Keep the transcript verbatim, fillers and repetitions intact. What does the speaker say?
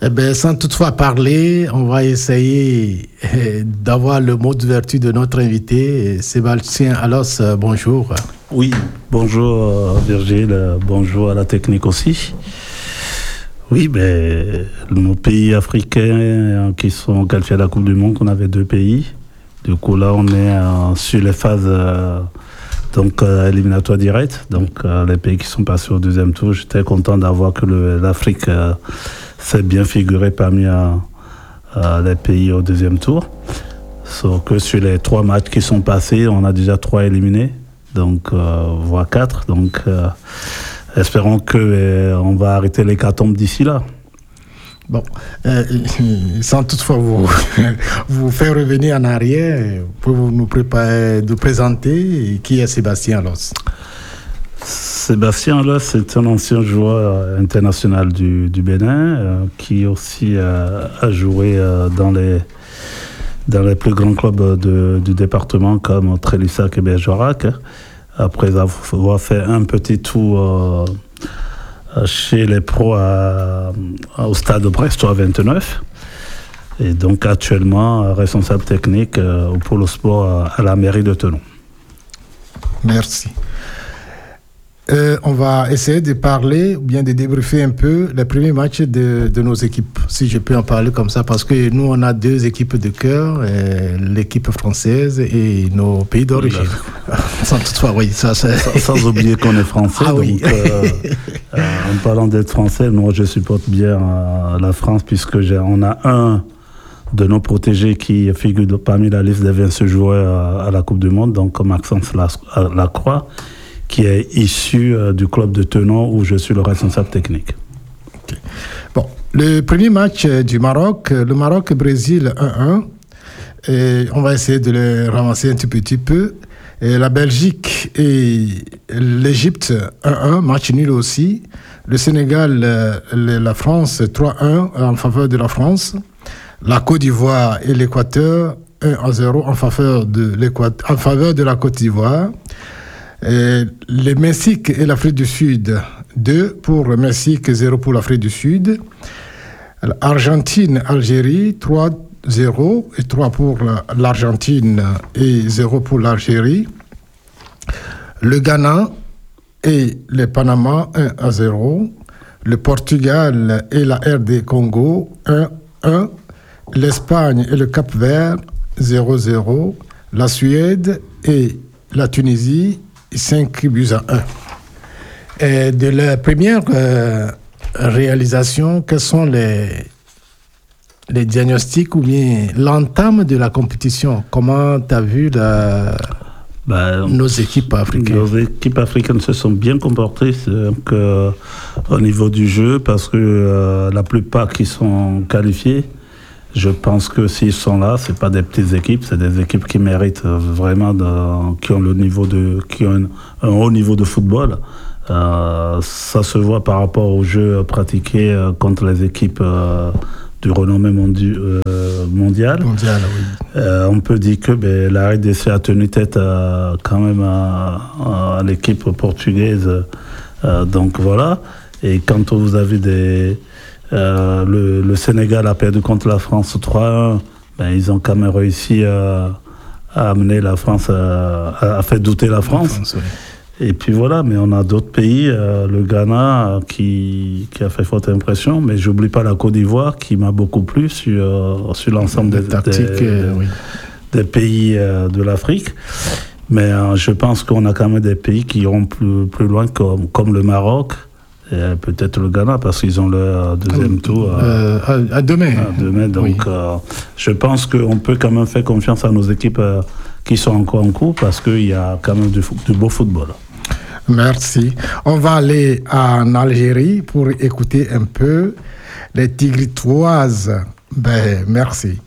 Eh bien, sans toutefois parler, on va essayer d'avoir le mot d'ouverture de notre invité, Sébastien Alos. Bonjour. Oui, bonjour Virgile, bonjour à la technique aussi. Oui, ben, nos pays africains qui sont qualifiés à la Coupe du Monde, on avait deux pays. Du coup, là, on est euh, sur les phases euh, donc, euh, éliminatoires directes. Donc, euh, les pays qui sont passés au deuxième tour, j'étais content d'avoir que le, l'Afrique euh, s'est bien figurée parmi euh, euh, les pays au deuxième tour. Sauf que sur les trois matchs qui sont passés, on a déjà trois éliminés, donc, euh, voire quatre. Donc, euh, espérons qu'on euh, va arrêter l'hécatombe d'ici là. Bon, euh, sans toutefois vous, vous faire revenir en arrière, pouvez-vous nous, préparer, nous présenter qui est Sébastien Alos? Sébastien Alos, c'est un ancien joueur international du, du Bénin euh, qui aussi euh, a joué euh, dans, les, dans les plus grands clubs de, du département comme Trélissac et Bergerac. Après avoir fait un petit tour euh, chez les pros à, à, au stade Brestois vingt-neuf. Et donc actuellement responsable technique euh, au pôle sport à, à la mairie de Thonon. Merci. Euh, on va essayer de parler ou bien de débriefer un peu les premiers matchs de, de nos équipes, si je peux en parler comme ça, parce que nous, on a deux équipes de cœur, euh, l'équipe française et nos pays d'origine. Oui, sans toutefois, oui, ça, c'est... Sans, sans oublier qu'on est français. Ah, donc, oui. euh, euh, en parlant d'être français, moi, je supporte bien euh, la France, puisque j'ai, on a un de nos protégés qui figure de, parmi la liste des vingt joueurs à, à la Coupe du Monde, donc Maxence Lacroix, qui est issu euh, du club de Thonon où je suis le responsable technique. Okay. Bon, le premier match euh, du Maroc, le Maroc-Brésil un un, et on va essayer de le ramasser un tout petit peu. Et la Belgique et l'Égypte un un, match nul aussi. Le Sénégal, euh, la France trois un en faveur de la France. La Côte d'Ivoire et l'Équateur un à zéro en faveur de l'Équateur, en faveur de la Côte d'Ivoire. Et le Mexique et l'Afrique du Sud, deux pour le Mexique, zéro pour l'Afrique du Sud. Argentine, Algérie, trois zéro et trois pour l'Argentine et zéro pour l'Algérie. Le Ghana et le Panama, un à zéro. Le Portugal et la R D Congo, un un. L'Espagne et le Cap-Vert, zéro zéro. La Suède et la Tunisie, cinq buts à un. Et de la première euh, réalisation, quels sont les, les diagnostics ou bien l'entame de la compétition? Comment tu as vu la, ben, nos équipes africaines? Nos équipes africaines se sont bien comportées donc, euh, au niveau du jeu, parce que euh, la plupart qui sont qualifiés, je pense que s'ils sont là, c'est pas des petites équipes, c'est des équipes qui méritent vraiment, de, qui ont le niveau de, qui ont un, un haut niveau de football. Euh, ça se voit par rapport au jeu pratiqué euh, contre les équipes euh, du renommé mondi- euh, mondial. Mondial, oui. Euh, on peut dire que ben, la R D C a tenu tête euh, quand même à, à l'équipe portugaise. Euh, donc voilà. Et quand vous avez des Euh, le, le Sénégal a perdu contre la France trois un, ben, ils ont quand même réussi à, à amener la France, à, à faire douter la France. La France, oui. Et puis voilà, mais on a d'autres pays, euh, le Ghana qui, qui a fait forte impression, mais j'oublie pas la Côte d'Ivoire qui m'a beaucoup plu sur, sur l'ensemble des, des, euh, oui. des pays euh, de l'Afrique. Mais euh, je pense qu'on a quand même des pays qui iront plus, plus loin, comme, comme le Maroc. Et peut-être le Ghana, parce qu'ils ont leur deuxième tour euh, à, à demain. À demain. Donc, oui. euh, je pense qu'on peut quand même faire confiance à nos équipes euh, qui sont encore en cours, parce qu'il y a quand même du, du beau football. Merci. On va aller en Algérie pour écouter un peu les Tigritoises. Ben, merci.